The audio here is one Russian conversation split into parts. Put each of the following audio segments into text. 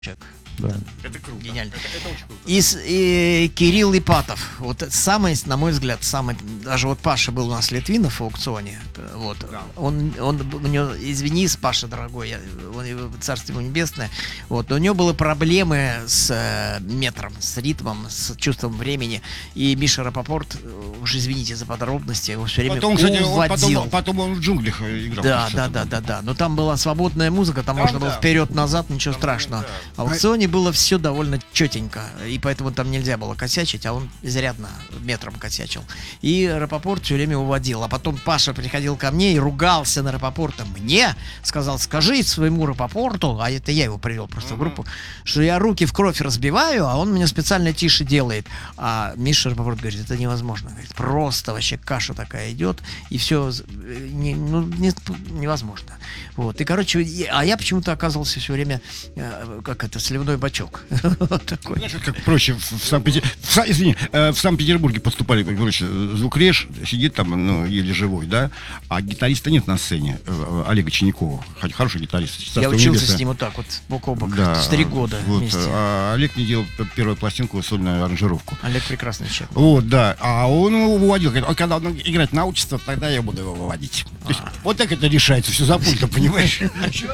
человек. Да. Это круто. Гениально. Это очень круто. И Кирилл Ипатов. Вот самый, на мой взгляд, самый... Даже вот Паша был у нас Литвинов в аукционе. Вот. Да. Он, у него, извини, Паша, дорогой, царство ему небесное. Вот. Но у него были проблемы с метром, с ритмом, с чувством времени. И Миша Рапопорт, уж извините за подробности, его все время Потом, кстати, уводил. потом он в джунглях играл. Да. Но там была свободная музыка, там можно было вперед-назад, ничего страшного. да. А в аукционе было все довольно четенько, и поэтому там нельзя было косячить, а он изрядно метром косячил. И Рапопорт все время уводил. А потом Паша приходил ко мне и ругался на Рапопорта. Мне сказал: скажи своему Рапопорту, а это я его привел просто в группу, что я руки в кровь разбиваю, а он меня специально тише делает. А Миша Рапопорт говорит: это невозможно. Говорит, просто вообще каша такая идет, и все невозможно. Вот. И, короче, а я почему-то оказывался все время, сливной бачок. Вот такой. Знаешь, как проще в Санкт-Петербурге поступали, короче, звукреж сидит там, еле живой, да, а гитариста нет на сцене, Олега Чинякова, хороший гитарист. Я учился с ним вот так вот, бок о бок, да, 3 года вот, вместе. А Олег мне делал первую пластинку, сольную аранжировку. Олег прекрасный человек. Вот, да, а он его выводил, говорит, когда он играть научится, тогда я буду его выводить. То есть, вот так это решается, все за пультом, понимаешь?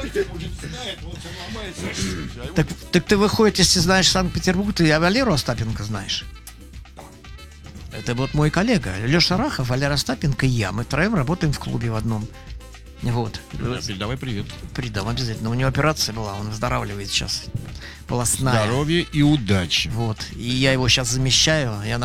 Так ты, выходит, если знаешь Санкт-Петербург, ты Валеру Остапенко знаешь. Это вот мой коллега Леша Рахов, Валера Остапенко и я. Мы втроем работаем в клубе в одном. Вот. Передавай привет. Передам обязательно. У него операция была, он выздоравливает сейчас. Полостная. Здоровья и удачи. Вот. И я его сейчас замещаю. Я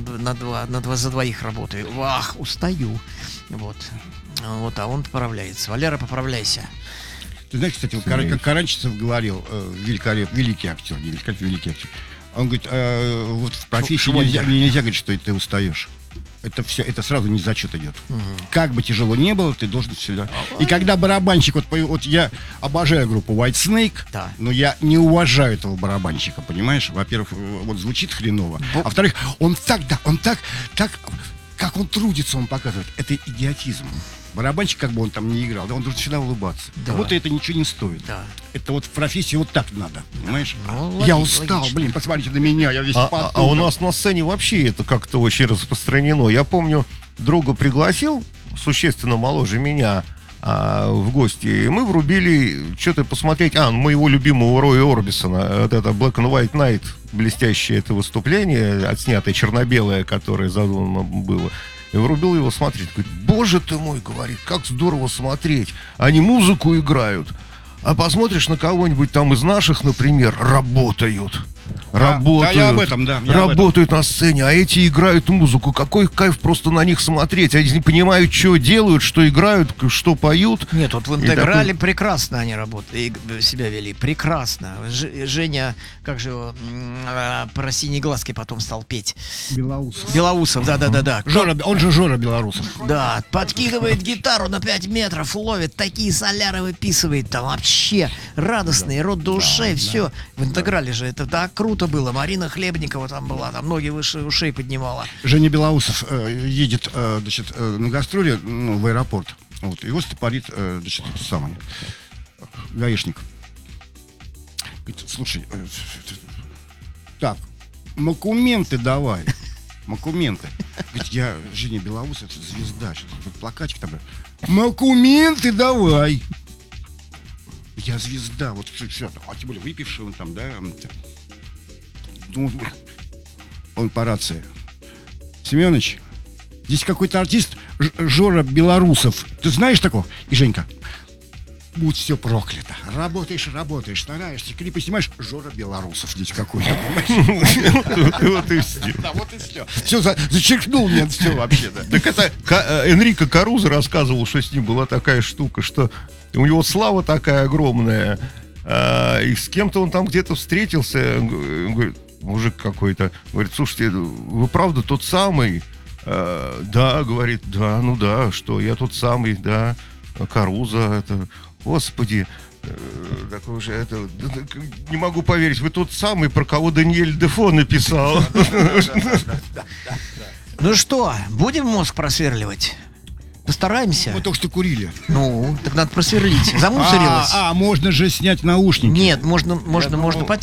за двоих работаю. Вах, устаю. Вот. Вот, а он поправляется. Валера, поправляйся. Ты знаешь, кстати, как Каранчевцев говорил, великий актер, великий актер. Он говорит, вот в профессии нельзя говорить, что ты устаешь. Это сразу не зачет идет. Как бы тяжело не было, ты должен всегда. И когда барабанщик, вот я обожаю группу White Snake, да, но я не уважаю этого барабанщика, понимаешь? Во-первых, вот звучит хреново, а во-вторых, он так, как он трудится, он показывает. Это идиотизм. Барабанщик, как бы он там не играл, да, он должен всегда улыбаться. Да. Кому-то это ничего не стоит. Да. Это вот в профессии вот так надо, понимаешь? Ну, я устал, логично. Блин, посмотрите на меня, я весь потом. А у нас на сцене вообще это как-то очень распространено. Я помню, друга пригласил, существенно моложе меня, в гости, и мы врубили что-то посмотреть, моего любимого Роя Орбисона, вот это Black and White Night, блестящее это выступление, отснятое черно-белое, которое задумано было. И врубил его смотреть. Говорит, боже ты мой, говорит, как здорово смотреть. Они музыку играют. А посмотришь на кого-нибудь там из наших, например, работают. Работают. Да, я об этом, да. Работают на сцене, а эти играют музыку. Какой кайф просто на них смотреть. Они не понимают, что делают, что играют, что поют. Нет, вот в интеграле прекрасно они работали, себя вели. Прекрасно. Женя, как же его, про синие глазки потом стал петь. Белоусов, да. Он же Жора Белоусов. Да, подкидывает гитару на 5 метров, ловит, такие соляры выписывает. Там вообще радостный, рот до ушей, все. В интеграле же это так круто было. Марина Хлебникова там была, там ноги выше ушей поднимала. Женя Белоусов едет, на гастроли, в аэропорт. Вот, его стопорит, гаишник. Говорит, слушай, так, документы давай. Документы. Говорит, я Женя Белоусов, это звезда. Что-то плакатик там. Документы давай. Я звезда, вот все. А тем более выпивший он там, да. Ну, он по рации. Семенович, здесь какой-то артист Жора Белоусов. Ты знаешь такого? И Женька, будь все проклято. Работаешь, стараешься, клипы снимаешь. Жора Белоусов здесь какой-то. Вот и все. Да, вот и все. Все, зачеркнул мне все вообще. Так это Энрико Карузо рассказывал, что с ним была такая штука, что у него слава такая огромная, и с кем-то он там где-то встретился, говорит, мужик какой-то, говорит, слушайте, вы правда тот самый? Да, говорит, да, ну да, что я тот самый, да, Карузо, это, господи, такой же, это, не могу поверить, вы тот самый, про кого Даниэль Дефо написал. Ну что, будем мозг просверливать? Постараемся. Мы только что курили. Ну, так надо просверлить. Замусорилось. Можно же снять наушники. Нет, можно